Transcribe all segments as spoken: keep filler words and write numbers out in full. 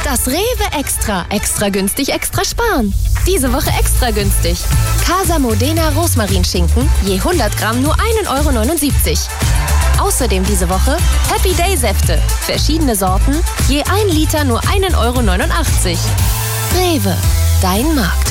Das Rewe Extra. Extra günstig, extra sparen. Diese Woche extra günstig. Casa Modena Rosmarinschinken, je hundert Gramm nur ein Euro neunundsiebzig. Außerdem diese Woche Happy Day Säfte. Verschiedene Sorten, je ein Liter nur ein Euro neunundachtzig. Rewe, dein Markt.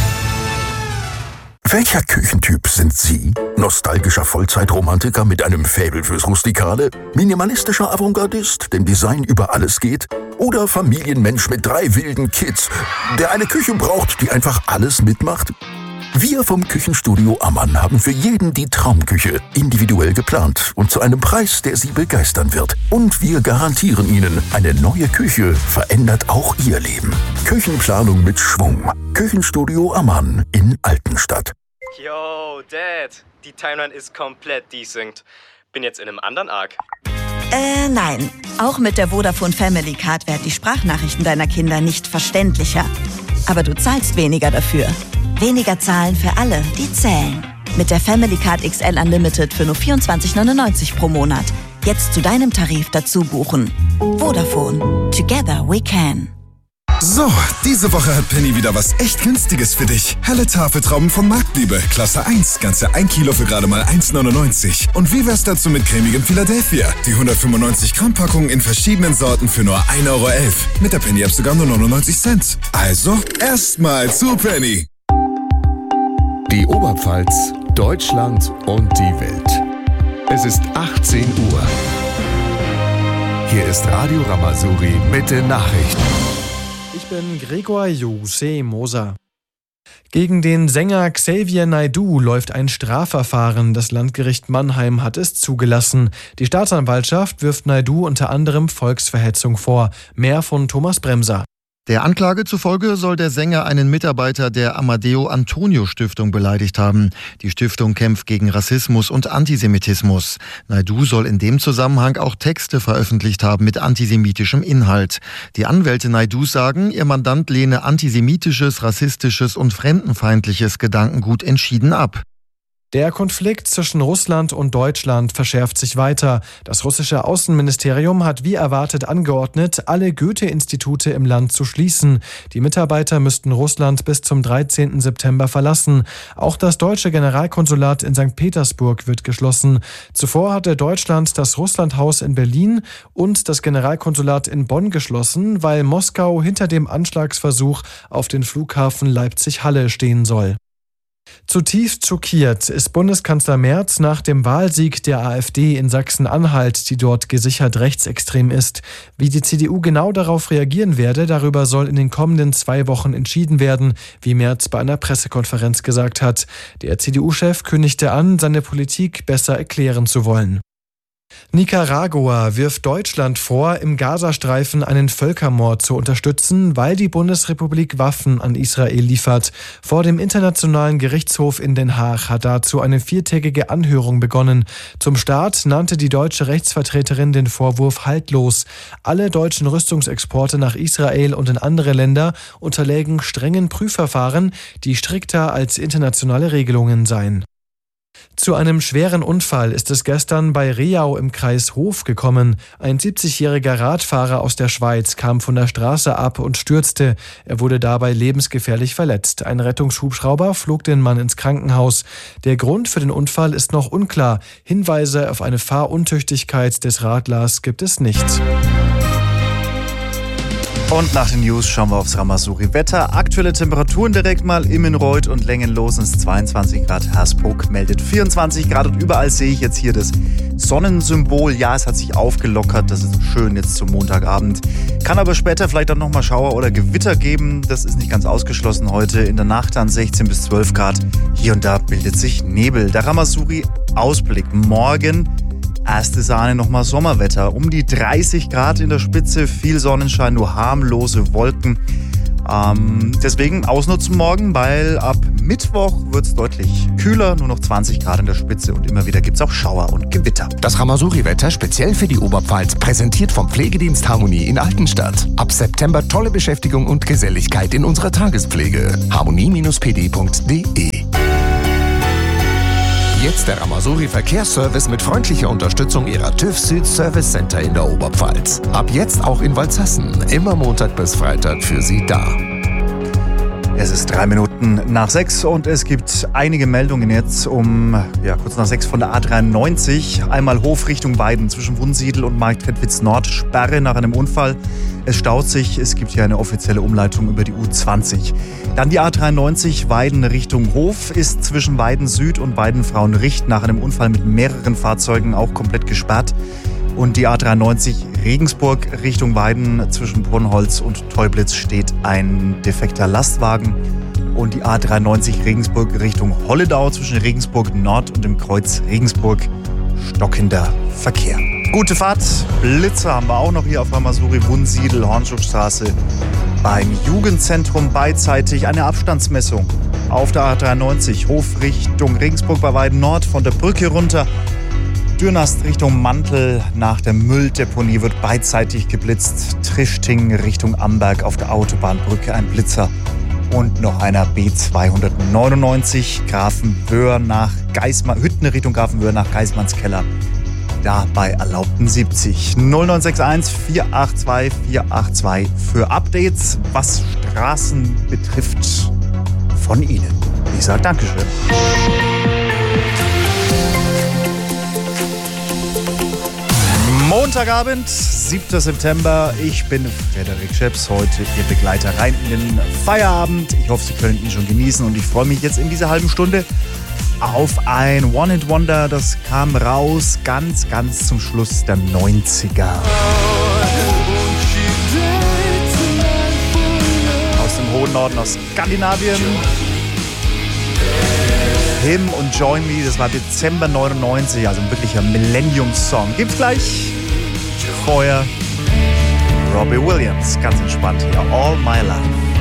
Welcher Küchentyp sind Sie? Nostalgischer Vollzeitromantiker mit einem Faible fürs Rustikale? Minimalistischer Avantgardist, dem Design über alles geht? Oder Familienmensch mit drei wilden Kids, der eine Küche braucht, die einfach alles mitmacht? Wir vom Küchenstudio Ammann haben für jeden die Traumküche individuell geplant und zu einem Preis, der Sie begeistern wird. Und wir garantieren Ihnen, eine neue Küche verändert auch Ihr Leben. Küchenplanung mit Schwung. Küchenstudio Ammann in Altenstadt. Yo, Dad, die Timeline ist komplett desynced. Bin jetzt in einem anderen Arc. Äh, nein. Auch mit der Vodafone Family Card werden die Sprachnachrichten deiner Kinder nicht verständlicher. Aber du zahlst weniger dafür. Weniger zahlen für alle, die zählen. Mit der Family Card X L Unlimited für nur vierundzwanzig neunundneunzig pro Monat. Jetzt zu deinem Tarif dazu buchen. Vodafone. Together we can. So, diese Woche hat Penny wieder was echt Günstiges für dich. Helle Tafeltrauben von Marktliebe, Klasse eins, ganze ein Kilo für gerade mal eins neunundneunzig. Und wie wär's dazu mit cremigem Philadelphia? Die hundertfünfundneunzig Gramm Packung in verschiedenen Sorten für nur ein Euro elf. Mit der Penny App sogar nur neunundneunzig Cent. Also, erstmal zu Penny. Die Oberpfalz, Deutschland und die Welt. Es ist achtzehn Uhr. Hier ist Radio Ramazouri mit den Nachrichten. Ich bin Gregor Jose Moser. Gegen den Sänger Xavier Naidoo läuft ein Strafverfahren. Das Landgericht Mannheim hat es zugelassen. Die Staatsanwaltschaft wirft Naidoo unter anderem Volksverhetzung vor. Mehr von Thomas Bremser. Der Anklage zufolge soll der Sänger einen Mitarbeiter der Amadeo Antonio Stiftung beleidigt haben. Die Stiftung kämpft gegen Rassismus und Antisemitismus. Naidoo soll in dem Zusammenhang auch Texte veröffentlicht haben mit antisemitischem Inhalt. Die Anwälte Naidoos sagen, ihr Mandant lehne antisemitisches, rassistisches und fremdenfeindliches Gedankengut entschieden ab. Der Konflikt zwischen Russland und Deutschland verschärft sich weiter. Das russische Außenministerium hat wie erwartet angeordnet, alle Goethe-Institute im Land zu schließen. Die Mitarbeiter müssten Russland bis zum dreizehnten September verlassen. Auch das deutsche Generalkonsulat in Sankt Petersburg wird geschlossen. Zuvor hatte Deutschland das Russlandhaus in Berlin und das Generalkonsulat in Bonn geschlossen, weil Moskau hinter dem Anschlagsversuch auf den Flughafen Leipzig-Halle stehen soll. Zutiefst schockiert ist Bundeskanzler Merz nach dem Wahlsieg der AfD in Sachsen-Anhalt, die dort gesichert rechtsextrem ist. Wie die C D U genau darauf reagieren werde, darüber soll in den kommenden zwei Wochen entschieden werden, wie Merz bei einer Pressekonferenz gesagt hat. Der C D U-Chef kündigte an, seine Politik besser erklären zu wollen. Nicaragua wirft Deutschland vor, im Gazastreifen einen Völkermord zu unterstützen, weil die Bundesrepublik Waffen an Israel liefert. Vor dem Internationalen Gerichtshof in Den Haag hat dazu eine viertägige Anhörung begonnen. Zum Start nannte die deutsche Rechtsvertreterin den Vorwurf haltlos. Alle deutschen Rüstungsexporte nach Israel und in andere Länder unterlägen strengen Prüfverfahren, die strikter als internationale Regelungen seien. Zu einem schweren Unfall ist es gestern bei Reau im Kreis Hof gekommen. Ein siebzigjähriger Radfahrer aus der Schweiz kam von der Straße ab und stürzte. Er wurde dabei lebensgefährlich verletzt. Ein Rettungshubschrauber flog den Mann ins Krankenhaus. Der Grund für den Unfall ist noch unklar. Hinweise auf eine Fahruntüchtigkeit des Radlers gibt es nicht. Und nach den News schauen wir aufs Ramazouri-Wetter. Aktuelle Temperaturen direkt mal Immenreuth und Lengenlosens zweiundzwanzig Grad. Hersbruck meldet vierundzwanzig Grad und überall sehe ich jetzt hier das Sonnensymbol. Ja, es hat sich aufgelockert, das ist schön jetzt zum Montagabend. Kann aber später vielleicht auch nochmal Schauer oder Gewitter geben. Das ist nicht ganz ausgeschlossen heute. In der Nacht dann sechzehn bis zwölf Grad. Hier und da bildet sich Nebel. Der Ramazouri-Ausblick morgen. Erste Sahne nochmal Sommerwetter. Um die dreißig Grad in der Spitze, viel Sonnenschein, nur harmlose Wolken. Ähm, deswegen ausnutzen morgen, weil ab Mittwoch wird es deutlich kühler, nur noch zwanzig Grad in der Spitze und immer wieder gibt es auch Schauer und Gewitter. Das Ramazouri-Wetter speziell für die Oberpfalz, präsentiert vom Pflegedienst Harmonie in Altenstadt. Ab September tolle Beschäftigung und Geselligkeit in unserer Tagespflege. harmonie Bindestrich p d punkt d e Jetzt der Ramasuri Verkehrsservice mit freundlicher Unterstützung Ihrer TÜV Süd Service Center in der Oberpfalz. Ab jetzt auch in Waldshassen. Immer Montag bis Freitag für Sie da. Es ist drei Minuten nach sechs und es gibt einige Meldungen jetzt um ja, kurz nach sechs von der A dreiundneunzig. Einmal Hof Richtung Weiden zwischen Wunsiedel und Marktredwitz Nord. Sperre nach einem Unfall. Es staut sich. Es gibt hier eine offizielle Umleitung über die U zwanzig. Dann die A dreiundneunzig Weiden Richtung Hof ist zwischen Weiden Süd und Weiden Frauenricht nach einem Unfall mit mehreren Fahrzeugen auch komplett gesperrt. Und die A dreiundneunzig Regensburg Richtung Weiden zwischen Brunnholz und Teublitz steht ein defekter Lastwagen. Und die A dreiundneunzig Regensburg Richtung Holledau zwischen Regensburg Nord und dem Kreuz Regensburg stockender Verkehr. Gute Fahrt. Blitzer haben wir auch noch hier auf Ramasuri, Wunsiedel, Hornschufstraße. Beim Jugendzentrum beidseitig eine Abstandsmessung auf der A dreiundneunzig Hof Richtung Regensburg bei Weiden Nord von der Brücke runter. Dürnast Richtung Mantel nach der Mülldeponie wird beidseitig geblitzt. Trischting Richtung Amberg auf der Autobahnbrücke ein Blitzer. Und noch einer B zweihundertneunundneunzig Grafenwöhr nach Geismar, Hütten Richtung Grafenwöhr nach Geismannskeller. Da bei erlaubten siebzig. null neun sechs eins vier acht zwei vier acht zwei für Updates, was Straßen betrifft, von Ihnen. Ich sage Dankeschön. Montagabend, siebter September. Ich bin Frederik Scheps, heute Ihr Begleiter rein in den Feierabend. Ich hoffe, Sie können ihn schon genießen und ich freue mich jetzt in dieser halben Stunde auf ein One-Hit-Wonder. Das kam raus ganz, ganz zum Schluss der neunziger. Aus dem hohen Norden, aus Skandinavien. Him und Join Me, das war Dezember neunundneunzig, also ein wirklicher Millennium-Song. Gibt's gleich. Vorher Robbie Williams, ganz entspannt hier. All My Life.